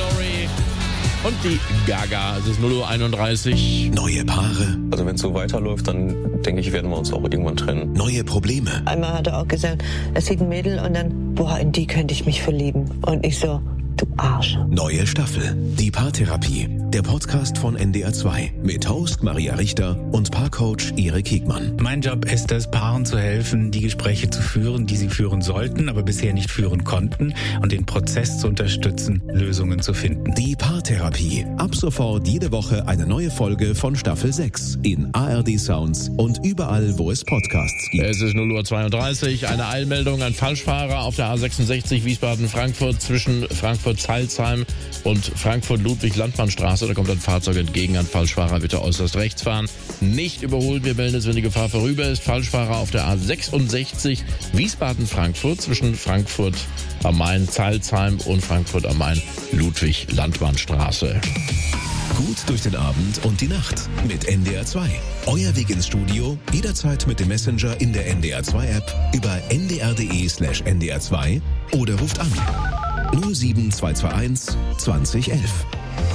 Glory und die Gaga. Es ist 0:31 Uhr. Neue Paare. Also wenn es so weiterläuft, dann denke ich, werden wir uns auch irgendwann trennen. Neue Probleme. Einmal hat er auch gesagt, er sieht ein Mädel und dann, boah, in die könnte ich mich verlieben. Und ich so, du Arsch. Neue Staffel. Die Paartherapie. Der Podcast von NDR 2 mit Host Maria Richter und Paarcoach Erik Hegmann. Mein Job ist es, Paaren zu helfen, die Gespräche zu führen, die sie führen sollten, aber bisher nicht führen konnten und den Prozess zu unterstützen, Lösungen zu finden. Die Paartherapie. Ab sofort jede Woche eine neue Folge von Staffel 6 in ARD Sounds und überall, wo es Podcasts gibt. Es ist 0:32 Uhr. Eine Eilmeldung an Falschfahrer auf der A66 Wiesbaden-Frankfurt zwischen Frankfurt-Salzheim und Frankfurt-Ludwig-Landmannstraße. Da kommt ein Fahrzeug entgegen. An Falschfahrer bitte äußerst rechts fahren. Nicht überholen. Wir melden es, wenn die Gefahr vorüber ist. Falschfahrer auf der A66 Wiesbaden-Frankfurt zwischen Frankfurt am Main, Salzheim und Frankfurt am Main, Ludwig-Landmannstraße. Gut durch den Abend und die Nacht mit NDR 2. Euer Weg ins Studio, jederzeit mit dem Messenger in der NDR 2 App über ndr.de/ndr2 oder ruft an 07221 2011.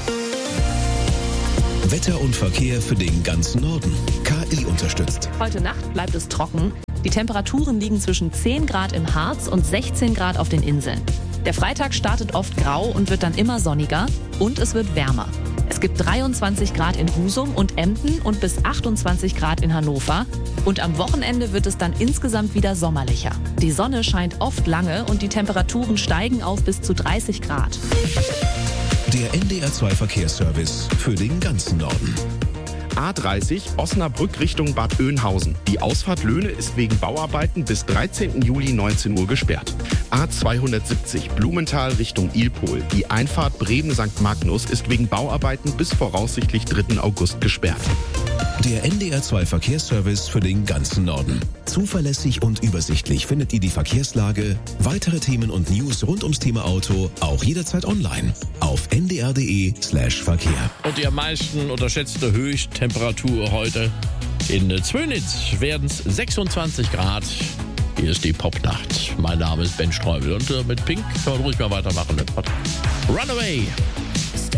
Wetter und Verkehr für den ganzen Norden. KI unterstützt. Heute Nacht bleibt es trocken. Die Temperaturen liegen zwischen 10 Grad im Harz und 16 Grad auf den Inseln. Der Freitag startet oft grau und wird dann immer sonniger und es wird wärmer. Es gibt 23 Grad in Husum und Emden und bis 28 Grad in Hannover. Und am Wochenende wird es dann insgesamt wieder sommerlicher. Die Sonne scheint oft lange und die Temperaturen steigen auf bis zu 30 Grad. Der NDR 2 Verkehrsservice für den ganzen Norden. A30 Osnabrück Richtung Bad Oeynhausen. Die Ausfahrt Löhne ist wegen Bauarbeiten bis 13. Juli 19 Uhr gesperrt. A270 Blumenthal Richtung Ilpol. Die Einfahrt Bremen-St. Magnus ist wegen Bauarbeiten bis voraussichtlich 3. August gesperrt. Der NDR 2 Verkehrsservice für den ganzen Norden. Zuverlässig und übersichtlich findet ihr die Verkehrslage, weitere Themen und News rund ums Thema Auto auch jederzeit online auf ndr.de/Verkehr. Und die am meisten unterschätzte Höchsttemperatur heute in Zwönitz werden es 26 Grad. Hier ist die Popnacht. Mein Name ist Ben Streubel und mit Pink kann man ruhig mal weitermachen. Runaway.